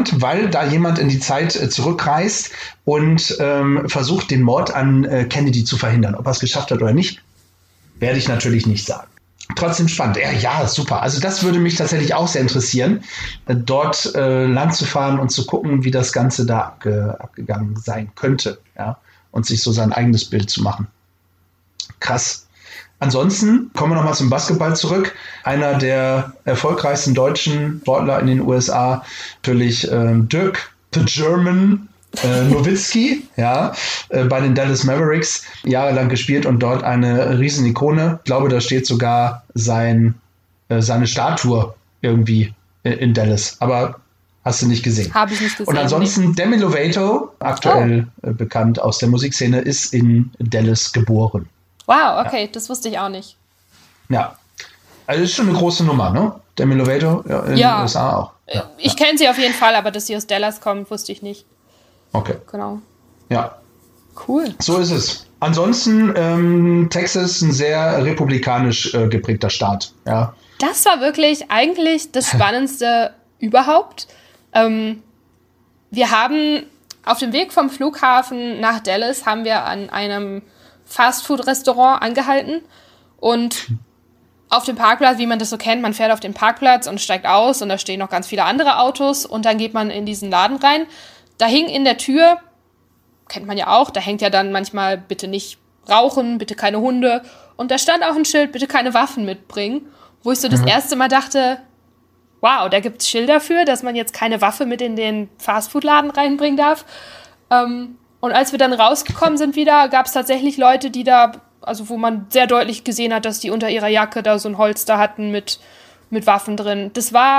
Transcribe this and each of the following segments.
spannend, weil da jemand in die Zeit zurückreist und versucht, den Mord an Kennedy zu verhindern. Ob er es geschafft hat oder nicht, werde ich natürlich nicht sagen. Trotzdem spannend. Ja, super. Also das würde mich tatsächlich auch sehr interessieren, dort lang zu fahren und zu gucken, wie das Ganze da abgegangen sein könnte. Ja? Und sich so sein eigenes Bild zu machen. Krass. Ansonsten kommen wir nochmal zum Basketball zurück. Einer der erfolgreichsten deutschen Sportler in den USA, natürlich Dirk, the German Nowitzki, ja, bei den Dallas Mavericks jahrelang gespielt und dort eine riesen Ikone. Ich glaube, da steht sogar seine Statue irgendwie in Dallas. Aber hast du nicht gesehen. Habe ich nicht gesehen. Und ansonsten Demi Lovato, aktuell bekannt aus der Musikszene, ist in Dallas geboren. Wow, okay, ja. Das wusste ich auch nicht. Ja, also das ist schon eine große Nummer, ne? Demi Lovato in den USA auch. Ja. Ich kenne sie auf jeden Fall, aber dass sie aus Dallas kommt, wusste ich nicht. Okay. Genau. Ja. Cool. So ist es. Ansonsten Texas ein sehr republikanisch geprägter Staat. Ja. Das war wirklich eigentlich das Spannendste überhaupt. Wir haben auf dem Weg vom Flughafen nach Dallas haben wir an einem Fastfood-Restaurant angehalten und auf dem Parkplatz, wie man das so kennt, man fährt auf den Parkplatz und steigt aus und da stehen noch ganz viele andere Autos und dann geht man in diesen Laden rein. Da hing in der Tür, kennt man ja auch, da hängt ja dann manchmal bitte nicht rauchen, bitte keine Hunde und da stand auch ein Schild, bitte keine Waffen mitbringen, wo ich so das erste Mal dachte, wow, da gibt's Schilder für, dass man jetzt keine Waffe mit in den Fastfood-Laden reinbringen darf. Und als wir dann rausgekommen sind wieder, gab es tatsächlich Leute, die da, also wo man sehr deutlich gesehen hat, dass die unter ihrer Jacke da so ein Holster hatten mit Waffen drin.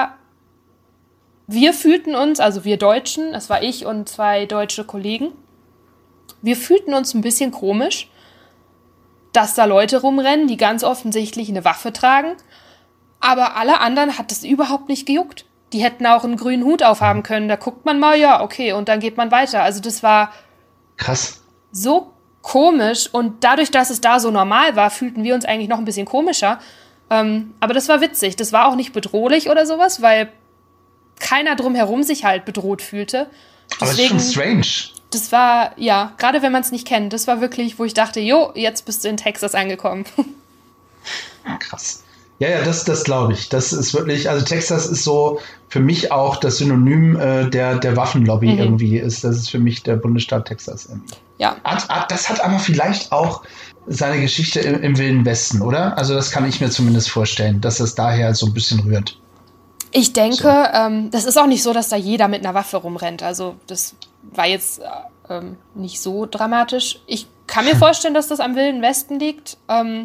Wir fühlten uns, also wir Deutschen, das war ich und 2 deutsche Kollegen, wir fühlten uns ein bisschen komisch, dass da Leute rumrennen, die ganz offensichtlich eine Waffe tragen, aber alle anderen hat das überhaupt nicht gejuckt. Die hätten auch einen grünen Hut aufhaben können, da guckt man mal, ja, okay, und dann geht man weiter. Also das war krass. So komisch und dadurch, dass es da so normal war, fühlten wir uns eigentlich noch ein bisschen komischer. Aber das war witzig. Das war auch nicht bedrohlich oder sowas, weil keiner drumherum sich halt bedroht fühlte. Deswegen, aber das ist schon strange. Das war, ja, gerade wenn man es nicht kennt, das war wirklich, wo ich dachte, jo, jetzt bist du in Texas angekommen. Krass. Ja, das glaube ich. Das ist wirklich, also Texas ist so für mich auch das Synonym der Waffenlobby irgendwie. Das ist für mich der Bundesstaat Texas irgendwie. Ja. Das hat aber vielleicht auch seine Geschichte im Wilden Westen, oder? Also das kann ich mir zumindest vorstellen, dass das daher so ein bisschen rührt. Ich denke, das ist auch nicht so, dass da jeder mit einer Waffe rumrennt. Also das war jetzt nicht so dramatisch. Ich kann mir vorstellen, dass das am Wilden Westen liegt.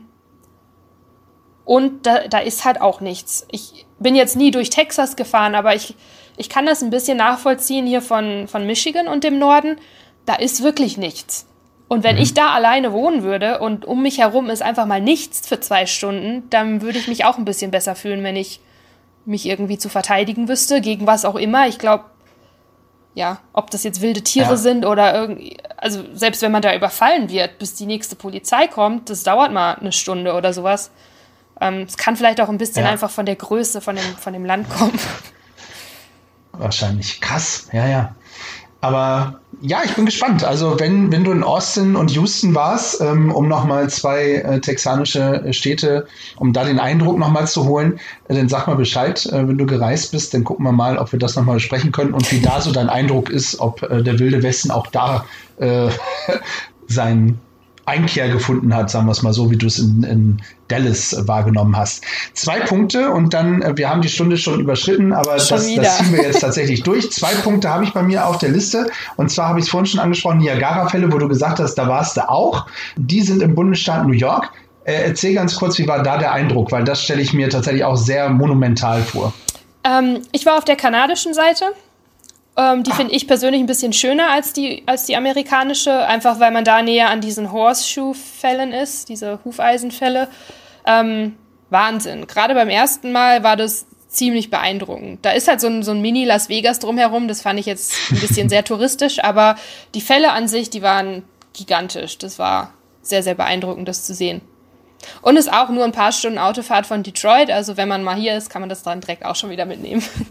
Und da ist halt auch nichts. Ich bin jetzt nie durch Texas gefahren, aber ich kann das ein bisschen nachvollziehen hier von Michigan und dem Norden. Da ist wirklich nichts. Und wenn ich da alleine wohnen würde und um mich herum ist einfach mal nichts für 2 Stunden, dann würde ich mich auch ein bisschen besser fühlen, wenn ich mich irgendwie zu verteidigen wüsste, gegen was auch immer. Ich glaube, ja, ob das jetzt wilde Tiere sind oder irgendwie, also selbst wenn man da überfallen wird, bis die nächste Polizei kommt, das dauert mal 1 Stunde oder sowas. Es kann vielleicht auch ein bisschen einfach von der Größe von dem Land kommen. Wahrscheinlich. Krass, ja. Aber ja, ich bin gespannt. Also wenn du in Austin und Houston warst, um nochmal 2 texanische Städte, um da den Eindruck nochmal zu holen, dann sag mal Bescheid, wenn du gereist bist, dann gucken wir mal, ob wir das nochmal besprechen können und wie da so dein Eindruck ist, ob der Wilde Westen auch da seinen Einkehr gefunden hat, sagen wir es mal so, wie du es in Dallas wahrgenommen hast. 2 Punkte und dann, wir haben die Stunde schon überschritten, aber das ziehen wir jetzt tatsächlich durch. 2 Punkte habe ich bei mir auf der Liste und zwar habe ich es vorhin schon angesprochen, Niagara-Fälle, wo du gesagt hast, da warst du auch. Die sind im Bundesstaat New York. Erzähl ganz kurz, wie war da der Eindruck, weil das stelle ich mir tatsächlich auch sehr monumental vor. Ich war auf der kanadischen Seite. Die finde ich persönlich ein bisschen schöner als die amerikanische, einfach weil man da näher an diesen Horseshoe-Fällen ist, diese Hufeisenfälle. Wahnsinn. Gerade beim ersten Mal war das ziemlich beeindruckend. Da ist halt so ein Mini-Las Vegas drumherum, das fand ich jetzt ein bisschen sehr touristisch, aber die Fälle an sich, die waren gigantisch. Das war sehr, sehr beeindruckend, das zu sehen. Und ist auch nur ein paar Stunden Autofahrt von Detroit, also wenn man mal hier ist, kann man das dann direkt auch schon wieder mitnehmen.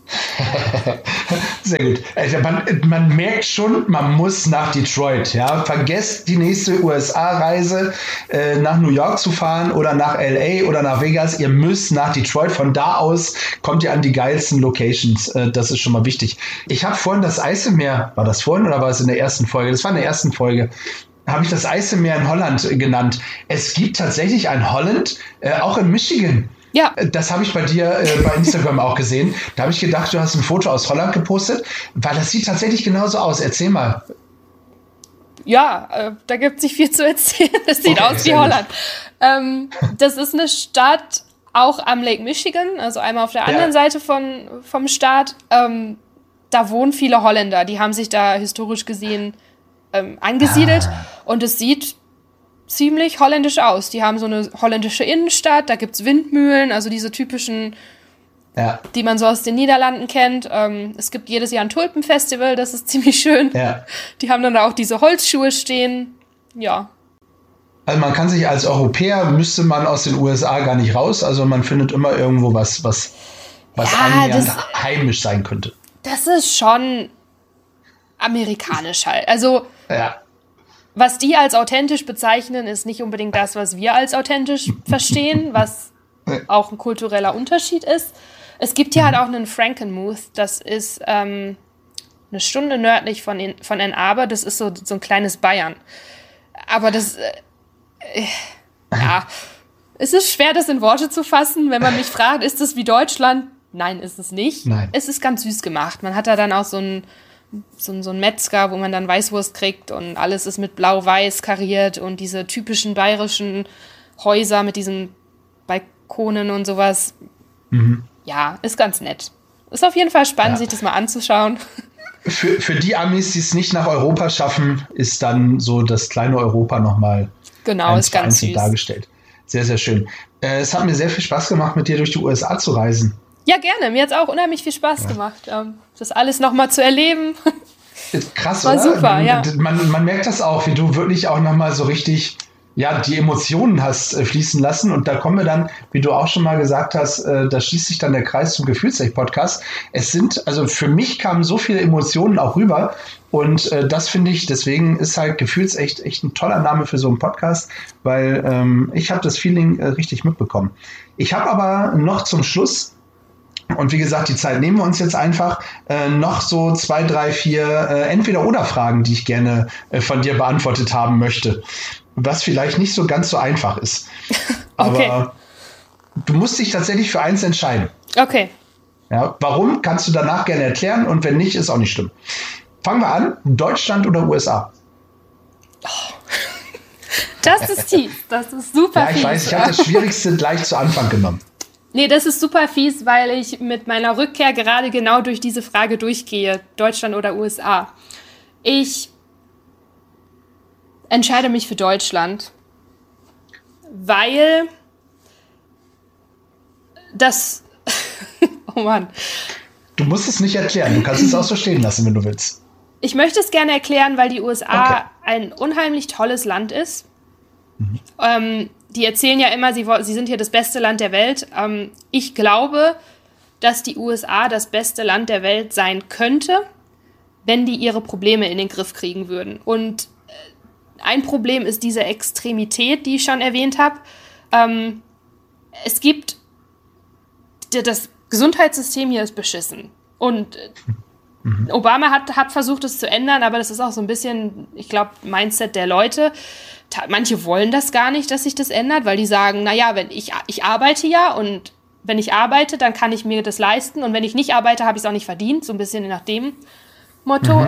Sehr gut. Also man merkt schon, man muss nach Detroit. Ja? Vergesst die nächste USA-Reise, nach New York zu fahren oder nach LA oder nach Vegas. Ihr müsst nach Detroit. Von da aus kommt ihr an die geilsten Locations. Das ist schon mal wichtig. Ich habe vorhin das Eiselmeer, war das vorhin oder war es in der ersten Folge? Das war in der ersten Folge. Habe ich das Eiselmeer in Holland genannt. Es gibt tatsächlich ein Holland, auch in Michigan. Ja. Das habe ich bei dir bei Instagram auch gesehen. Da habe ich gedacht, du hast ein Foto aus Holland gepostet, weil das sieht tatsächlich genauso aus. Erzähl mal. Ja, da gibt es nicht viel zu erzählen. Es sieht aus wie Holland. Das ist eine Stadt auch am Lake Michigan, also einmal auf der anderen Seite vom Staat. Da wohnen viele Holländer. Die haben sich da historisch gesehen angesiedelt. Und es sieht ziemlich holländisch aus. Die haben so eine holländische Innenstadt, da gibt's Windmühlen, also diese typischen, die man so aus den Niederlanden kennt. Es gibt jedes Jahr ein Tulpenfestival, das ist ziemlich schön. Ja. Die haben dann da auch diese Holzschuhe stehen. Ja. Also man kann sich als Europäer, müsste man aus den USA gar nicht raus, also man findet immer irgendwo was annähernd heimisch sein könnte. Das ist schon amerikanisch halt. Also was die als authentisch bezeichnen, ist nicht unbedingt das, was wir als authentisch verstehen, was auch ein kultureller Unterschied ist. Es gibt hier halt auch einen Frankenmuth, das ist eine Stunde nördlich von Ann Arbor, das ist so ein kleines Bayern. Aber das, es ist schwer, das in Worte zu fassen, wenn man mich fragt, ist das wie Deutschland? Nein, ist es nicht. Nein. Es ist ganz süß gemacht. Man hat da dann auch so ein Metzger, wo man dann Weißwurst kriegt und alles ist mit blau-weiß kariert und diese typischen bayerischen Häuser mit diesen Balkonen und sowas. Mhm. Ja, ist ganz nett. Ist auf jeden Fall spannend, sich das mal anzuschauen. Für die Amis, die es nicht nach Europa schaffen, ist dann so das kleine Europa nochmal ist ganz süß dargestellt. Sehr, sehr schön. Es hat mir sehr viel Spaß gemacht, mit dir durch die USA zu reisen. Ja, gerne. Mir hat es auch unheimlich viel Spaß gemacht, das alles nochmal zu erleben. Krass, war oder? Super, ja. Man merkt das auch, wie du wirklich auch nochmal so richtig die Emotionen hast fließen lassen. Und da kommen wir dann, wie du auch schon mal gesagt hast, da schließt sich dann der Kreis zum Gefühlsecht-Podcast. Also für mich kamen so viele Emotionen auch rüber. Und das finde ich, deswegen ist halt Gefühlsecht echt ein toller Name für so einen Podcast, weil ich habe das Feeling richtig mitbekommen. Ich habe aber noch zum Schluss, und wie gesagt, die Zeit nehmen wir uns jetzt einfach, noch so 2, 3, 4 Entweder-oder-Fragen, die ich gerne von dir beantwortet haben möchte. Was vielleicht nicht so ganz so einfach ist. Aber du musst dich tatsächlich für eins entscheiden. Okay. Ja, warum, kannst du danach gerne erklären und wenn nicht, ist auch nicht schlimm. Fangen wir an, Deutschland oder USA? Das ist tief, das ist super fies. Ja, ich weiß, ich habe das Schwierigste gleich zu Anfang genommen. Nee, das ist super fies, weil ich mit meiner Rückkehr gerade genau durch diese Frage durchgehe. Deutschland oder USA. Ich entscheide mich für Deutschland, weil das... oh Mann. Du musst es nicht erklären, du kannst es auch so stehen lassen, wenn du willst. Ich möchte es gerne erklären, weil die USA ein unheimlich tolles Land ist. Mhm. Die erzählen ja immer, sie sind hier das beste Land der Welt. Ich glaube, dass die USA das beste Land der Welt sein könnte, wenn die ihre Probleme in den Griff kriegen würden. Und ein Problem ist diese Extremität, die ich schon erwähnt habe. Es gibt, das Gesundheitssystem hier ist beschissen. Und Obama hat versucht, es zu ändern, aber das ist auch so ein bisschen, ich glaube, Mindset der Leute. Manche wollen das gar nicht, dass sich das ändert, weil die sagen, naja, wenn ich arbeite ja und wenn ich arbeite, dann kann ich mir das leisten und wenn ich nicht arbeite, habe ich es auch nicht verdient, so ein bisschen nach dem Motto.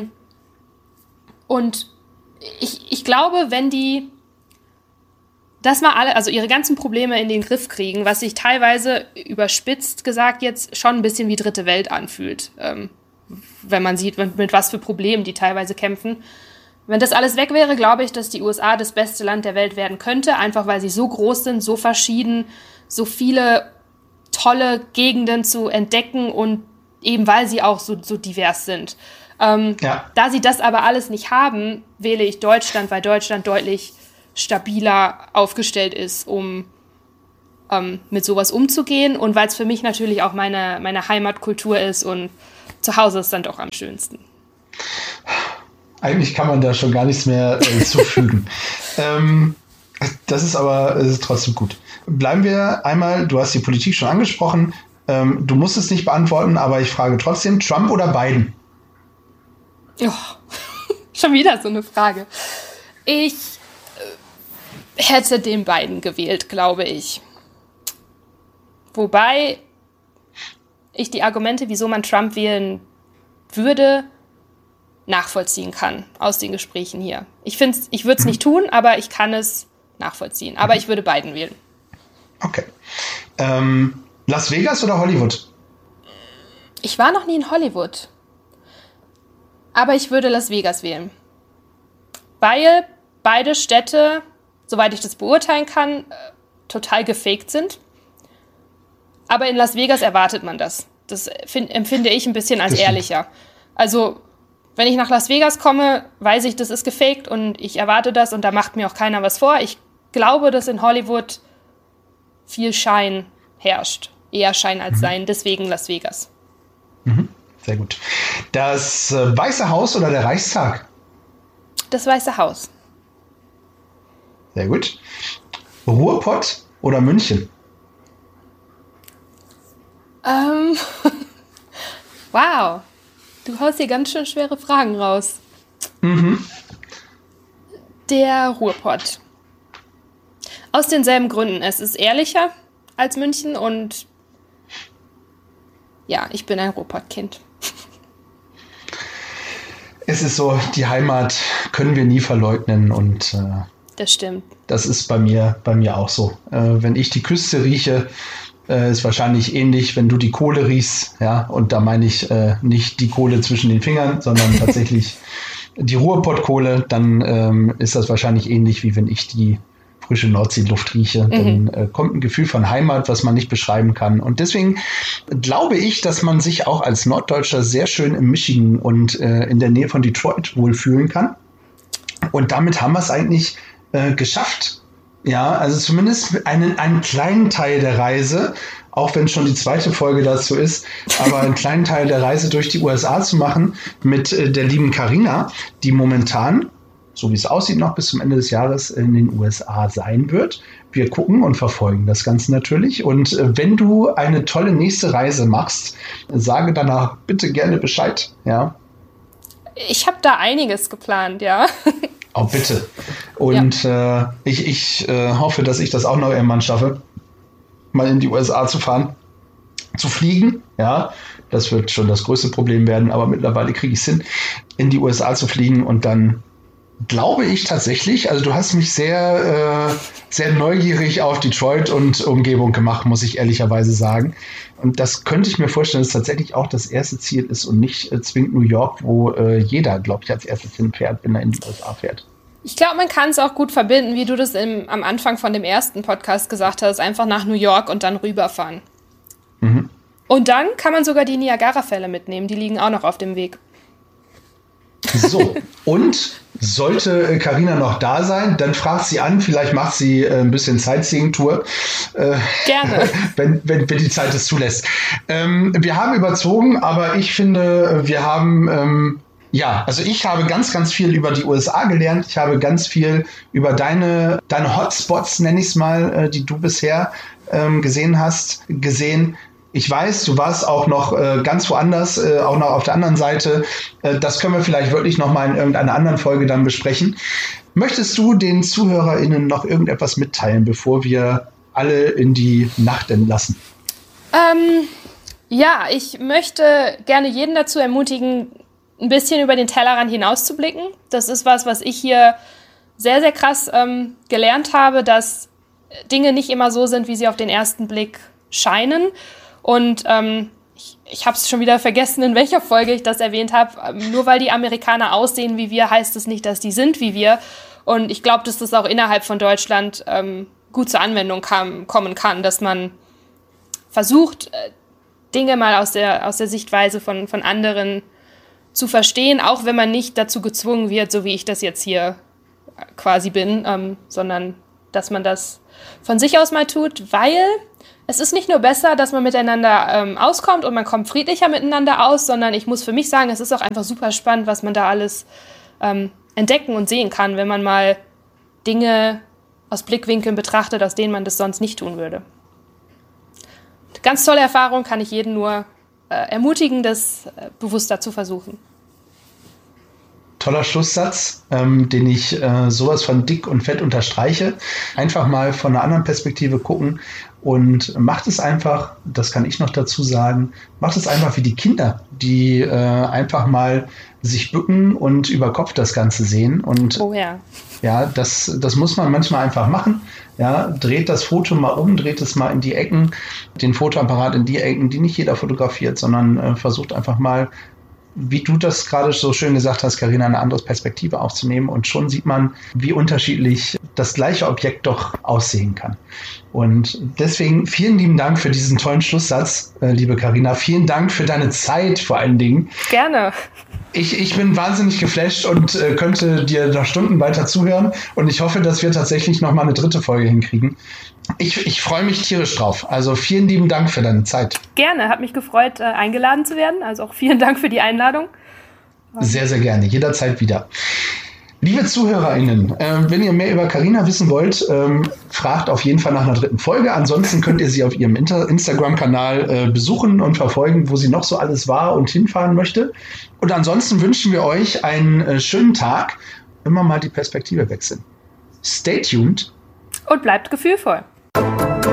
Und ich glaube, wenn die das mal also ihre ganzen Probleme in den Griff kriegen, was sich teilweise überspitzt gesagt jetzt schon ein bisschen wie dritte Welt anfühlt, wenn man sieht, mit was für Problemen die teilweise kämpfen. Wenn das alles weg wäre, glaube ich, dass die USA das beste Land der Welt werden könnte, einfach weil sie so groß sind, so verschieden, so viele tolle Gegenden zu entdecken und eben weil sie auch so divers sind. Da sie das aber alles nicht haben, wähle ich Deutschland, weil Deutschland deutlich stabiler aufgestellt ist, um mit sowas umzugehen und weil es für mich natürlich auch meine Heimatkultur ist und zu Hause ist dann doch am schönsten. Eigentlich kann man da schon gar nichts mehr zufügen. Das ist trotzdem gut. Bleiben wir einmal, du hast die Politik schon angesprochen, du musst es nicht beantworten, aber ich frage trotzdem, Trump oder Biden? Oh, schon wieder so eine Frage. Ich hätte den Biden gewählt, glaube ich. Wobei ich die Argumente, wieso man Trump wählen würde, nachvollziehen kann aus den Gesprächen hier. Ich würde es nicht tun, aber ich kann es nachvollziehen. Aber ich würde Biden wählen. Okay. Las Vegas oder Hollywood? Ich war noch nie in Hollywood. Aber ich würde Las Vegas wählen. Weil beide Städte, soweit ich das beurteilen kann, total gefaked sind. Aber in Las Vegas erwartet man das. Das empfinde ich ein bisschen als ehrlicher. Also, wenn ich nach Las Vegas komme, weiß ich, das ist gefaked und ich erwarte das und da macht mir auch keiner was vor. Ich glaube, dass in Hollywood viel Schein herrscht. Eher Schein als Sein. Deswegen Las Vegas. Sehr gut. Das Weiße Haus oder der Reichstag? Das Weiße Haus. Sehr gut. Ruhrpott oder München? Wow. Du haust hier ganz schön schwere Fragen raus. Der Ruhrpott. Aus denselben Gründen. Es ist ehrlicher als München und ja, ich bin ein Ruhrpott-Kind. Es ist so, die Heimat können wir nie verleugnen und das stimmt. Das ist bei mir auch so. Wenn ich die Küste rieche, ist wahrscheinlich ähnlich, wenn du die Kohle riechst, ja, und da meine ich nicht die Kohle zwischen den Fingern, sondern tatsächlich die Ruhrpottkohle, dann ist das wahrscheinlich ähnlich, wie wenn ich die frische Nordseeluft rieche. Dann kommt ein Gefühl von Heimat, was man nicht beschreiben kann. Und deswegen glaube ich, dass man sich auch als Norddeutscher sehr schön im Michigan und in der Nähe von Detroit wohlfühlen kann. Und damit haben wir es eigentlich geschafft. Ja, also zumindest einen kleinen Teil der Reise, auch wenn schon die zweite Folge dazu ist, aber einen kleinen Teil der Reise durch die USA zu machen mit der lieben Carina, die momentan, so wie es aussieht, noch bis zum Ende des Jahres in den USA sein wird. Wir gucken und verfolgen das Ganze natürlich. Und wenn du eine tolle nächste Reise machst, sage danach bitte gerne Bescheid. Ja. Ich habe da einiges geplant, ja. Oh, bitte. Und ja. Ich hoffe, dass ich das auch noch irgendwann schaffe, mal in die USA zu fahren, zu fliegen. Ja, das wird schon das größte Problem werden, aber mittlerweile kriege ich es hin, in die USA zu fliegen und dann glaube ich tatsächlich, also du hast mich sehr, sehr neugierig auf Detroit und Umgebung gemacht, muss ich ehrlicherweise sagen. Und das könnte ich mir vorstellen, dass tatsächlich auch das erste Ziel ist und nicht zwingend New York, wo jeder, glaube ich, als erstes hinfährt, wenn er in die USA fährt. Ich glaube, man kann es auch gut verbinden, wie du das am Anfang von dem ersten Podcast gesagt hast, einfach nach New York und dann rüberfahren. Und dann kann man sogar die Niagara-Fälle mitnehmen, die liegen auch noch auf dem Weg. So, und sollte Carina noch da sein, dann fragt sie an, vielleicht macht sie ein bisschen Sightseeing-Tour. Gerne. wenn die Zeit es zulässt. Wir haben überzogen, aber ich finde, wir haben, also ich habe ganz, ganz viel über die USA gelernt. Ich habe ganz viel über deine Hotspots, nenne ich es mal, die du bisher gesehen. Ich weiß, du warst auch noch ganz woanders, auch noch auf der anderen Seite. Das können wir vielleicht wirklich noch mal in irgendeiner anderen Folge dann besprechen. Möchtest du den ZuhörerInnen noch irgendetwas mitteilen, bevor wir alle in die Nacht entlassen? Ja, ich möchte gerne jeden dazu ermutigen, ein bisschen über den Tellerrand hinauszublicken. Das ist was ich hier sehr, sehr krass gelernt habe, dass Dinge nicht immer so sind, wie sie auf den ersten Blick scheinen. Und ich habe es schon wieder vergessen, in welcher Folge ich das erwähnt habe. Nur weil die Amerikaner aussehen wie wir, heißt es nicht, dass die sind wie wir. Und ich glaube, dass das auch innerhalb von Deutschland gut zur Anwendung kommen kann, dass man versucht, Dinge mal aus der Sichtweise von anderen zu verstehen, auch wenn man nicht dazu gezwungen wird, so wie ich das jetzt hier quasi bin, sondern dass man das von sich aus mal tut, weil es ist nicht nur besser, dass man miteinander auskommt und man kommt friedlicher miteinander aus, sondern ich muss für mich sagen, es ist auch einfach super spannend, was man da alles entdecken und sehen kann, wenn man mal Dinge aus Blickwinkeln betrachtet, aus denen man das sonst nicht tun würde. Ganz tolle Erfahrung, kann ich jeden nur ermutigen, das bewusster zu versuchen. Toller Schlusssatz, den ich sowas von dick und fett unterstreiche. Einfach mal von einer anderen Perspektive gucken und macht es einfach, das kann ich noch dazu sagen, macht es einfach wie die Kinder, die einfach mal sich bücken und über Kopf das Ganze sehen. Und ja, das muss man manchmal einfach machen. Ja, dreht das Foto mal um, dreht es mal in die Ecken, den Fotoapparat in die Ecken, die nicht jeder fotografiert, sondern versucht einfach mal, wie du das gerade so schön gesagt hast, Carina, eine andere Perspektive aufzunehmen. Und schon sieht man, wie unterschiedlich das gleiche Objekt doch aussehen kann. Und deswegen vielen lieben Dank für diesen tollen Schlusssatz, liebe Carina. Vielen Dank für deine Zeit vor allen Dingen. Gerne. Ich bin wahnsinnig geflasht und könnte dir noch Stunden weiter zuhören. Und ich hoffe, dass wir tatsächlich noch mal eine 3. Folge hinkriegen. Ich freue mich tierisch drauf. Also vielen lieben Dank für deine Zeit. Gerne, hat mich gefreut, eingeladen zu werden. Also auch vielen Dank für die Einladung. Sehr, sehr gerne. Jederzeit wieder. Liebe ZuhörerInnen, wenn ihr mehr über Carina wissen wollt, fragt auf jeden Fall nach einer 3. Folge. Ansonsten könnt ihr sie auf ihrem Instagram-Kanal besuchen und verfolgen, wo sie noch so alles war und hinfahren möchte. Und ansonsten wünschen wir euch einen schönen Tag. Immer mal die Perspektive wechseln. Stay tuned. Und bleibt gefühlvoll.